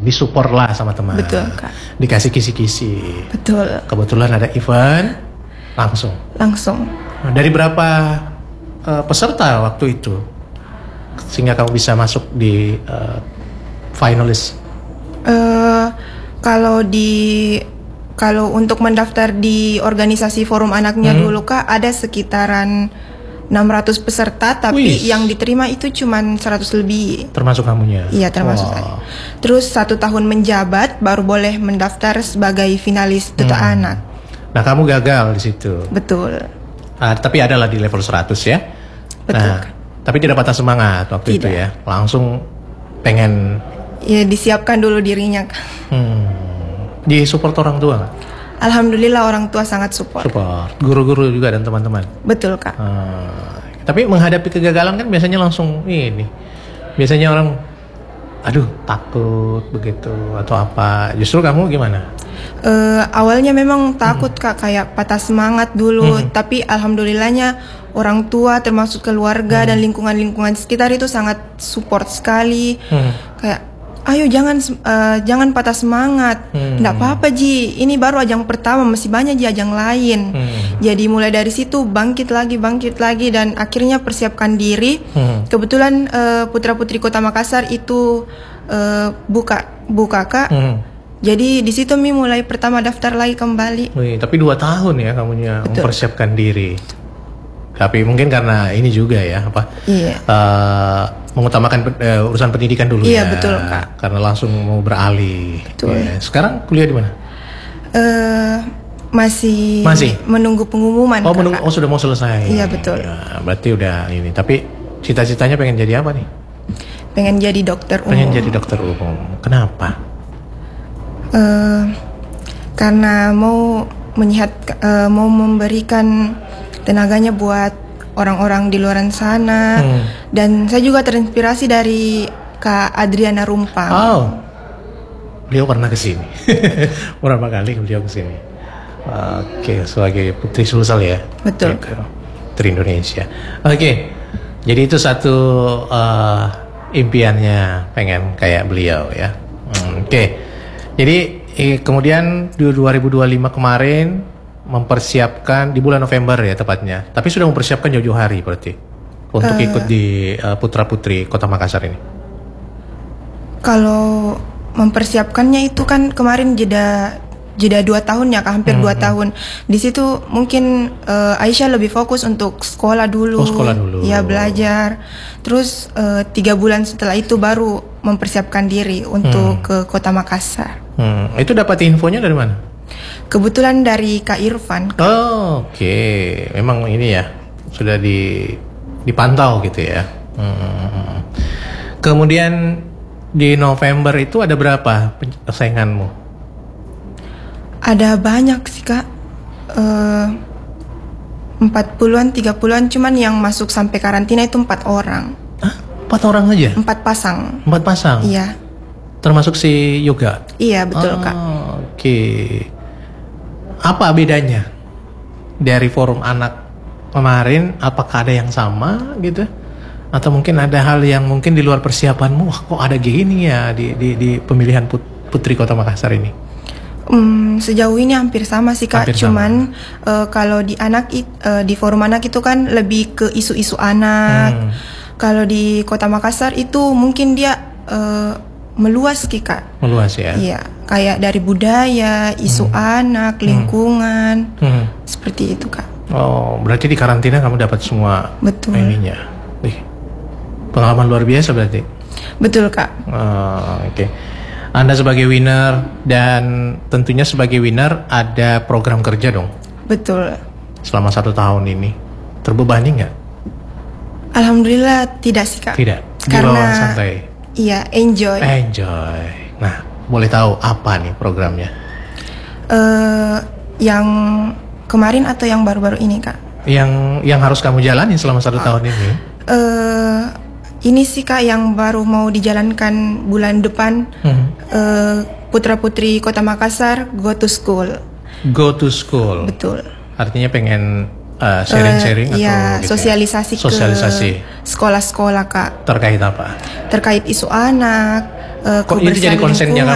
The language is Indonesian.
disupport lah sama teman. Betul, Kak. Dikasih kisi-kisi. Betul. Kebetulan ada event, langsung. Langsung. Dari berapa peserta waktu itu sehingga kamu bisa masuk di finalis? Kalau untuk mendaftar di organisasi forum anaknya dulu Kak, ada sekitaran 600 peserta, tapi yang diterima itu cuma 100 lebih. Termasuk kamunya? Iya, termasuk saya. Terus 1 tahun menjabat baru boleh mendaftar sebagai finalis Duta Anak. Nah, kamu gagal di situ. Betul. Tapi adalah di level 100 ya. Betul. Nah, tapi tidak patah semangat waktu itu ya. Langsung pengen. Ya, disiapkan dulu dirinya Kak. Di support orang tua nggak? Alhamdulillah orang tua sangat support. Guru-guru juga dan teman-teman. Betul Kak. Tapi menghadapi kegagalan kan biasanya langsung ini. Biasanya orang, aduh takut begitu atau apa. Justru kamu gimana? Awalnya memang takut Kak, kayak patah semangat dulu. Tapi alhamdulillahnya orang tua termasuk keluarga dan lingkungan sekitar itu sangat support sekali. Kayak ayo jangan patah semangat. Nggak apa-apa Ji, ini baru ajang pertama, masih banyak Ji ajang lain. Jadi mulai dari situ bangkit lagi dan akhirnya persiapkan diri. Kebetulan Putra Putri Kota Makassar itu buka Kak. Jadi di situ Mi mulai pertama daftar lagi kembali. Wih, tapi 2 tahun ya kamunya mempersiapkan diri. Tapi mungkin karena ini juga ya mengutamakan urusan pendidikan dulu ya. Iya betul Kak. Karena langsung mau beralih. Betul. Ya. Sekarang kuliah di mana? Masih menunggu pengumuman. Oh sudah mau selesai. Iya betul. Ya, berarti udah ini. Tapi cita-citanya pengen jadi apa nih? Pengen jadi dokter umum. Pengen jadi dokter umum. Kenapa? Karena mau memberikan tenaganya buat orang-orang di luar sana. Dan saya juga terinspirasi dari Kak Adriana Rumpang. Oh, beliau pernah kesini. Berapa kali beliau kesini? Oke, sebagai Putri Sulsel ya. Betul. Putri Indonesia. Oke, jadi itu satu impiannya, pengen kayak beliau ya. Oke, jadi kemudian di 2025 kemarin mempersiapkan di bulan November ya tepatnya. Tapi sudah mempersiapkan jauh-jauh hari berarti untuk ikut di Putra Putri Kota Makassar ini. Kalau mempersiapkannya itu kan kemarin jeda 2 tahun ya Kak, hampir 2 tahun. Di situ mungkin Aisyah lebih fokus untuk sekolah dulu. Sekolah dulu. Ya belajar. Terus 3 bulan setelah itu baru mempersiapkan diri untuk ke Kota Makassar. Itu dapat infonya dari mana? Kebetulan dari Kak Irfan. Oh, oke. Memang ini ya sudah dipantau gitu ya. Kemudian di November itu ada berapa sainganmu? Ada banyak sih Kak. 40-an, 30-an, cuman yang masuk sampai karantina itu 4 orang. 4 orang aja? 4 pasang. 4 pasang? Iya. Termasuk si Yoga? Iya betul Kak. Oke. Apa bedanya dari forum anak kemarin? Apakah ada yang sama gitu? Atau mungkin ada hal yang mungkin di luar persiapanmu? Wah, kok ada gini ya di pemilihan Putri Kota Makassar ini? Sejauh ini hampir sama sih Kak. Cuman kalau di di forum anak itu kan lebih ke isu-isu anak. Kalau di Kota Makassar itu mungkin dia meluas sih Kak. Meluas ya? Iya, kayak dari budaya, isu anak, lingkungan, seperti itu Kak. Oh, berarti di karantina kamu dapat semua ininya. Pengalaman luar biasa berarti. Betul Kak. Oke. Anda sebagai winner dan tentunya sebagai winner ada program kerja dong. Betul. Selama 1 tahun ini terbebani nggak? Alhamdulillah tidak sih Kak. Tidak. Karena santai. Iya, enjoy. Nah, boleh tahu apa nih programnya? Yang kemarin atau yang baru-baru ini Kak? Yang harus kamu jalani selama 1 tahun ini? Ini sih Kak yang baru mau dijalankan bulan depan. Putra Putri Kota Makassar Go to School. Go to School. Betul. Artinya pengen sharing-sharing atau ya, gitu sosialisasi ke sekolah-sekolah Kak. Terkait apa? Terkait isu anak, kok itu jadi konsennya